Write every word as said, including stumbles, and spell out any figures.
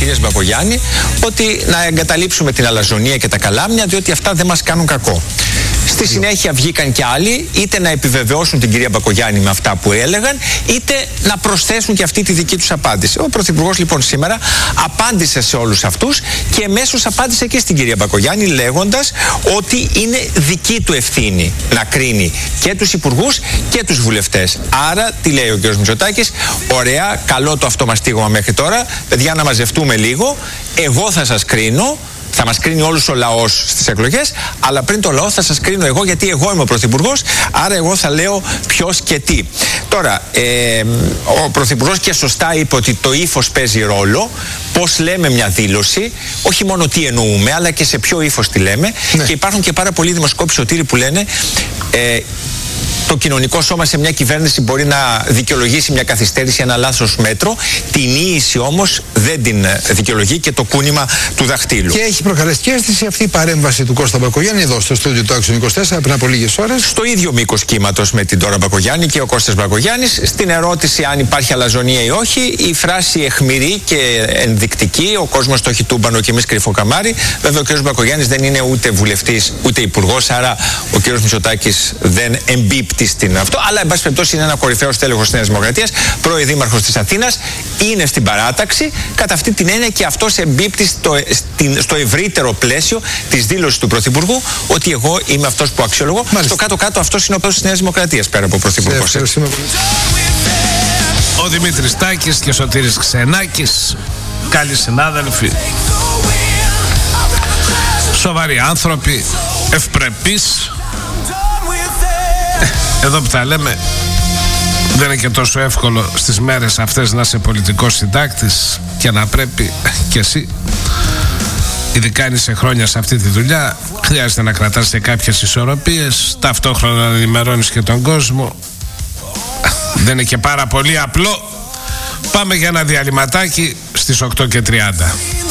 κυρίας Μπακογιάννη ότι να εγκαταλείψουμε την αλαζονία και τα καλάμια, διότι αυτά δεν μας κάνουν κακό. Στη συνέχεια βγήκαν και άλλοι, είτε να επιβεβαιώσουν την κυρία Μπακογιάννη με αυτά που έλεγαν, είτε να προσθέσουν και αυτή τη δική τους απάντηση. Ο Πρωθυπουργός λοιπόν σήμερα απάντησε σε όλους αυτούς και εμέσως απάντησε και στην κυρία Μπακογιάννη, λέγοντας ότι είναι δική του ευθύνη να κρίνει και τους υπουργούς και τους βουλευτές. Άρα, τι λέει ο κ. Μητσοτάκης, ωραία, καλό το αυτομαστίγωμα μέχρι τώρα, παιδιά, να μαζευτούμε λίγο, εγώ θα σας κρίνω. Θα μας κρίνει όλους ο λαός στις εκλογές, αλλά πριν το λαό θα σας κρίνω εγώ, γιατί εγώ είμαι ο Πρωθυπουργός, άρα εγώ θα λέω ποιος και τι. Τώρα, ε, ο Πρωθυπουργός και σωστά είπε ότι το ύφος παίζει ρόλο, πώς λέμε μια δήλωση, όχι μόνο τι εννοούμε, αλλά και σε ποιο ύφος τη λέμε. Ναι. Και υπάρχουν και πάρα πολλοί δημοσκόποι, Σωτήρη, που λένε ε, το κοινωνικό σώμα σε μια κυβέρνηση μπορεί να δικαιολογήσει μια καθυστέρηση, ένα λάθος μέτρο. Την ίηση όμως δεν την δικαιολογεί και το κούνημα του δαχτύλου. Και έχει προκαλέσει και αίσθηση αυτή η παρέμβαση του Κώστα Μπακογιάννη εδώ στο στούντιο του Άξιον είκοσι τέσσερα πριν από λίγες ώρες. Στο ίδιο μήκος κύματος με την Ντόρα Μπακογιάννη και ο Κώστας Μπακογιάννης. Στην ερώτηση αν υπάρχει αλαζονία ή όχι, η φράση αιχμηρή και ενδεικτική, ο κόσμος το έχει τούμπανο και εμείς κρυφό καμάρι. Βέβαια ο κ. Μπακογιάννης δεν είναι ούτε βουλευτής ούτε υπουργός, άρα ο κ. Μητσοτάκης δεν εμπίπτει στην αυτό, αλλά εν πάση περιπτώσει είναι ένα κορυφαίο στέλεχος της Νέας Δημοκρατίας, πρώην δήμαρχος της Αθήνας, είναι στην παράταξη. Κατά αυτή την έννοια και αυτός εμπίπτει στο, στην, στο ευρύτερο πλαίσιο της δήλωσης του Πρωθυπουργού ότι εγώ είμαι αυτός που αξιολογώ. Μάλιστα. Στο κάτω-κάτω αυτός είναι ο πρόεδρος της Νέας Δημοκρατίας πέρα από Πρωθυπουργός. Ο Δημήτρης Τάκης και Σωτήρης Ξενάκης, καλοί συνάδελφοι, σοβαροί άνθρωποι, ευπρεπείς. Εδώ που τα λέμε, δεν είναι και τόσο εύκολο στις μέρες αυτές να είσαι πολιτικός συντάκτης και να πρέπει και εσύ, ειδικά αν είσαι χρόνια σε αυτή τη δουλειά, χρειάζεται να κρατάς και κάποιες ισορροπίες, ταυτόχρονα να ενημερώνεις και τον κόσμο. Δεν είναι και πάρα πολύ απλό. Πάμε για ένα διαλυματάκι στις οκτώ και τριάντα.